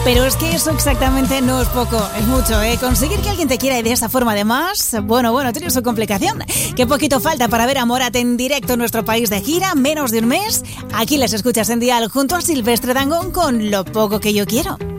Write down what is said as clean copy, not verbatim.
Pero es que eso exactamente no es poco, es mucho, ¿eh? Conseguir que alguien te quiera y de esa forma además, bueno, tiene su complicación. Qué poquito falta para ver a Morat en directo en nuestro país de gira, menos de un mes. Aquí les escuchas en Dial junto a Silvestre Dangond con Lo poco que yo quiero.